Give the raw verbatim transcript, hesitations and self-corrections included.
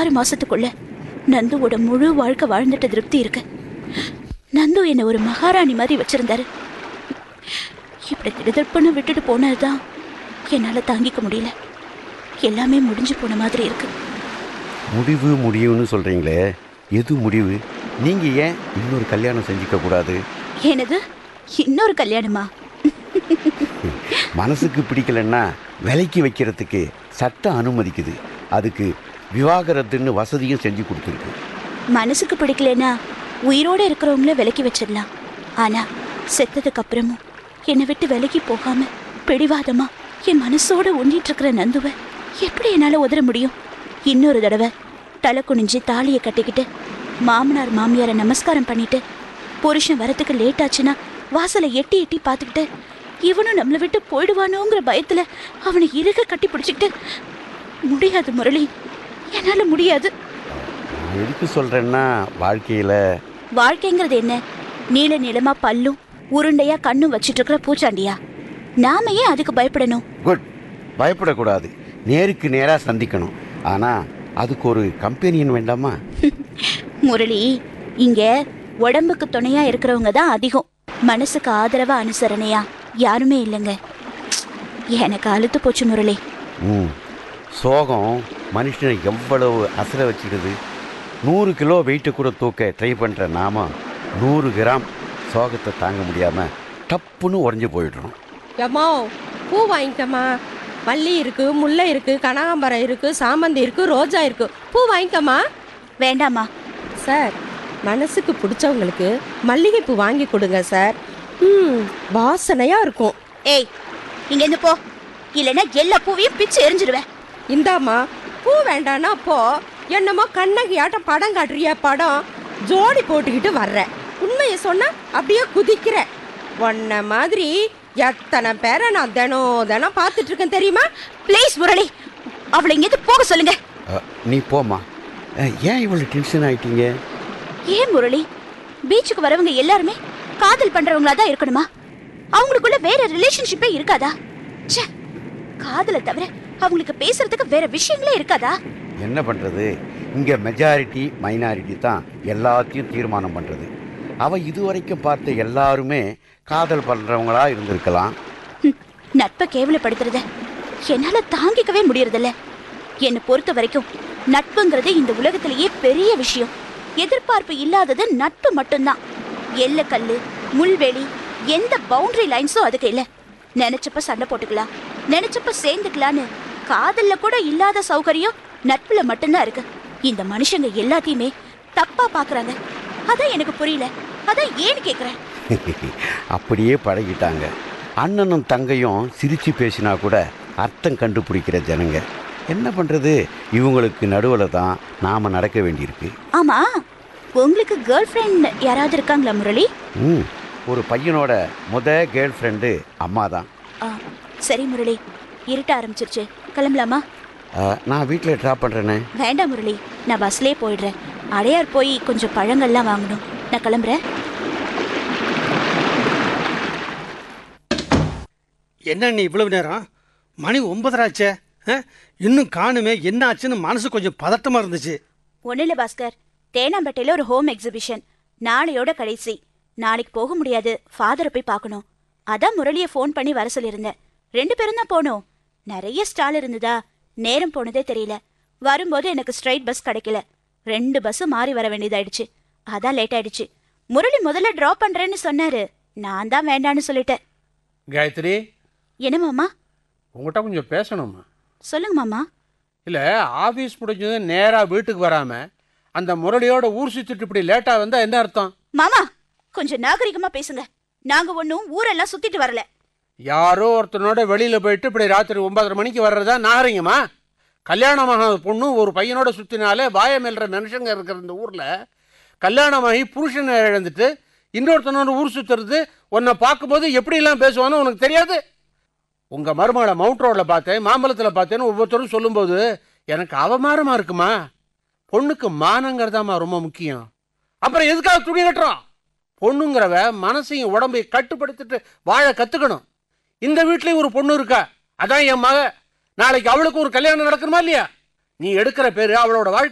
ஆறு மாசத்துக்குள்ள நந்துவோட முழு வாழ்க்கை வாழ்ந்துட்ட திருப்தி இருக்கு. நந்து என்ன ஒரு மகாராணி மாதிரி வச்சிருந்தாரு. இப்படி திடுதற்பன்னு விட்டுட்டு போனதுதான் என்னால தாங்கிக்க முடியல. எல்லாமே முடிஞ்சு போன மாதிரி இருக்கு. முடிவு முடிவுன்னு சொல்றீங்களே, எது முடிவு? நீங்க ஏன் இன்னொரு கல்யாணம் செஞ்சுக்க கூடாது? என்னது இன்னொரு கல்யாணமா? மனசுக்கு பிடிக்கலன்னா விலைக்கு வைக்கிறதுக்கு சட்டம் அனுமதிக்குது. அதுக்கு விவாகரத்துன்னு வசதியும் செஞ்சு கொடுத்துருக்கு. மனசுக்கு பிடிக்கலன்னா உயிரோட இருக்கிறவங்கள விலக்கி வச்சிடலாம். ஆனா செத்ததுக்கு அப்புறமும் என்னை விட்டு விலகி போகாம பிடிவாதமா என் மனசோட ஒண்டிட்டு இருக்கிற நந்துவை எப்படி என்னால உதற முடியும்? இன்னொரு தடவை தலை குனிஞ்சு தாலியை கட்டிக்கிட்டு மாமனார் மாமியாரை நமஸ்காரம் பண்ணிட்டு புருஷன் வரத்துக்கு லேட் ஆச்சுன்னா வாசலை எட்டி எட்டி பார்த்துக்கிட்டு இவனும் நம்மளை விட்டு போயிடுவானோங்கிற பயத்துல அவனை இறுக கட்டி பிடிச்சிக்கிட்டு முடியாது முரளி, என்னால முடியாது. எதுக்கு சொல்றேன்னா, வாழ்க்கையில வாழ்க்கைங்கிறது என்ன? நீள நீளமா பல்லும் உருண்டையா கண்ணும் வச்சிட்டு இருக்கிற பூச்சாண்டியா? நாம ஏன் அதுக்கு பயப்படணும்? குட், பயப்படக்கூடாது. நேருக்கு நேரா சந்திக்கணும். ஆனா அதுக்கு ஒரு கம்பெனியன் வேண்டாமா? முரளி, இங்க உடம்புக்கு துணையா இருக்கிறவங்க தான் அதிகம். மனசுக்கு ஆதரவா அனுசரணையா யாருமே இல்லைங்க. எனக்கு அழுத்து போச்சு முரளி. ம் சோகம் மனுஷனை எவ்வளவு அசர வச்சிடுது. நூறு கிலோ வெயிட்டை கூட தூக்க ட்ரை பண்ணுற நாம நூறு கிராம் சோகத்தை தாங்க முடியாமல் டப்புன்னு உடஞ்சி போயிடுறோம். எம்மா பூ வாங்கிக்கம்மா. மல்லி இருக்கு, முல்லை இருக்கு, கனகாம்பரம் இருக்கு, சாமந்தி இருக்கு, ரோஜா இருக்கு. பூ வாங்கிக்கம்மா. வேண்டாமா சார், மனசுக்கு பிடிச்சவங்களுக்கு மல்லிகைப்பூ வாங்கி கொடுங்க சார். ம் வாசனையா இருக்கும். ஏய், இங்க இருந்து போ, இல்லைன்னா எல்லா பூவையும் பிச்சு எரிஞ்சிடுவேன். இந்தாம்மா, பூ வேண்டான்னா போ. என்னமோ கண்ணகி ஆட்டம் படம் காட்டுறிய படம் ஜோடி போட்டுக்கிட்டு வர்ற. உண்மையை சொன்னா அப்படியே குதிக்கிற. உன்ன மாதிரி எத்தனை பேரை நான் தினம் தினம் பார்த்துட்டு இருக்கேன் தெரியுமா? ப்ளீஸ் முரளி, அவளை இங்கேருந்து போக சொல்லுங்க. நீ போமா. ஏன் இவ்வளவு டென்ஷன் ஆயிட்டீங்க? ஏன் முரளி, பீச்சுக்கு வரவங்க எல்லாருமே காதல் பண்றவங்களா தான் இருக்கணுமா? அவங்களுக்குள்ள வேற ரிலேஷன்ஷிப்பே இருக்காதா? ச்சே, காதலை தவிர அவங்களுக்கு பேசுறதுக்கு வேற விஷயங்களே இருக்காதா? என்ன பண்றது, இங்க மெஜாரிட்டி மைனாரிட்டி தான் எல்லாத்தையும் தீர்மானம் பண்றது. அவ இதுவரைக்கும் பார்த்த எல்லாருமே காதல் பண்றவங்களா இருந்திருக்கலாம். நட்பை கேவலப்படுத்துறத என்னால தாங்கிக்கவே முடியறதில்ல. என்னை பொறுத்த வரைக்கும் நட்புங்கிறது இந்த உலகத்திலேயே பெரிய விஷயம். எதிர்பார்ப்பு இல்லாதது நட்பு மட்டும்தான். எல்லைக்கல்லு, முள்வெளி, எந்த பவுண்டரி லைன்ஸும் அதுக்கு இல்லை. நினைச்சப்ப சண்டை போட்டுக்கலாம், நினைச்சப்ப சேர்ந்துக்கலான்னு காதல்ல கூட இல்லாத சௌகரியம் நட்புல மட்டும்தான் இருக்கு. இந்த மனுஷங்க எல்லாத்தையுமே தப்பா பாக்குறாங்க. அதான் எனக்கு புரியல. அதான் ஏன்னு கேக்குறேன். அப்படியே பழகிட்டாங்க. அண்ணனும் தங்கையும் சிரிச்சு பேசினா கூட அர்த்தம் கண்டுபிடிக்கிற ஜனங்க. என்ன பண்றது, இவங்களுக்கு நடுவில் தான் நாம நடக்க வேண்டியிருக்கு. ஆமா, உங்களுக்கு கேர்ள் ஃப்ரெண்ட் யாராவது இருக்காங்களா முரளி? ம் ஒரு பையனோட முத கேர்ள் ஃப்ரெண்டு அம்மா தான். சரி முரளி, இருட்ட ஆரம்பிச்சிருச்சு, கிளம்பலாமா? நான் வீட்டில் ட்ராப் பண்ணுறேனே. வேண்டாம் முரளி, நான் பஸ்லேயே போயிடுறேன். அடையார் போய் கொஞ்சம் பழங்கள்லாம் வாங்கணும். நான் கிளம்புறேன். என்ன நீ இவ்வளவு நேரம்? மணி ஒன்பதராச்சே, இன்னும் காணுமே. என்ன ஆச்சுன்னு மனசு கொஞ்சம் பதட்டமா இருந்துச்சு. ஒன்றும் இல்லை பாஸ்கர், தேனாம்பேட்டையில் ஒரு ஹோம் எக்ஸிபிஷன் நாளையோட கடைசி. நாளைக்கு போக முடியாது, ஃபாதரை போய் பார்க்கணும். அதான் முரளியை ஃபோன் பண்ணி வர சொல்லியிருந்தேன். ரெண்டு பேரும் தான் போனோம். நிறைய ஸ்டால் இருந்ததா, நேரம் போனதே தெரியல. வரும்போது எனக்கு ஸ்ட்ரைட் பஸ் கிடைக்கல. ரெண்டு பஸ்ஸும் மாறி வர வேண்டியதாயிடுச்சு. அதான் லேட் ஆயிடுச்சு. முரளி முதல்ல ட்ராப் பண்றேன்னு சொன்னாரு, நான் தான் வேண்டான்னு சொல்லிட்டேன். காயத்ரி, என்ன மாமா? உங்கள்கிட்ட கொஞ்சம் பேசணுமா? சொல்லுங்க மாமா. இல்லை, ஆஃபீஸ் முடிஞ்சது நேராக வீட்டுக்கு வராமல் அந்த முரளியோட ஊர் சுற்றிட்டு இப்படி லேட்டாக வந்தால் என்ன அர்த்தம்? மாமா, கொஞ்சம் நாகரிகமா பேசுங்க. நாங்க ஒன்னும் ஊரெல்லாம் சுத்திட்டு வரல. யாரோ ஒருத்தனோட வெளியில் போயிட்டு இப்படி ராத்திரி ஒன்பதரை மணிக்கு வர்றதா நாகரிகமா? கல்யாணமாக பொண்ணு ஒரு பையனோட சுற்றினாலே வாயமேல்ற மனுஷங்க இருக்கிற இந்த ஊரில் கல்யாணமாகி புருஷனை இழந்துட்டு இன்னொருத்தனோட ஊர் சுற்றுறது உன்னை பார்க்கும்போது எப்படிலாம் பேசுவான்னு உனக்கு தெரியாது? உங்கள் மருமகளை மவுண்ட் ரோடில் பார்த்தேன், மாம்பழத்தில் பார்த்தேன்னு ஒவ்வொருத்தரும் சொல்லும்போது எனக்கு அவமானமாக இருக்குமா? பொண்ணுக்கு மானங்கிறதாம்மா ரொம்ப முக்கியம். அப்புறம் எதுக்காக துணி கட்டுறோம்? பொண்ணுங்கிறவ மனசையும் உடம்பையும் கட்டுப்படுத்திட்டு வாழ கற்றுக்கணும். இந்த வீட்லேயும் ஒரு பொண்ணு இருக்கா, அதான் என் மக. நாளைக்கு அவளுக்கு ஒரு கல்யாணம் நடக்கணுமா இல்லையா? நீ எடுக்கிற பேர் அவளோட வாழ்க்கை.